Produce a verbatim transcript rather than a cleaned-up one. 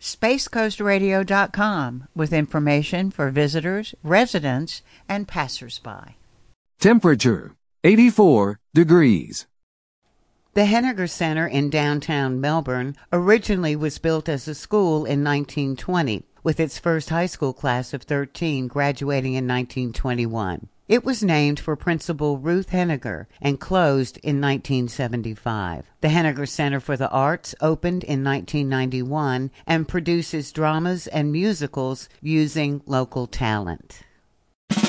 space coast radio dot com with information for visitors, residents, and passersby. Temperature, eighty-four degrees. The Henniger Center in downtown Melbourne originally was built as a school in nineteen twenty, with its first high school class of thirteen graduating in nineteen twenty-one. It was named for Principal Ruth Henniger and closed in nineteen seventy-five. The Henniger Center for the Arts opened in nineteen ninety-one and produces dramas and musicals using local talent.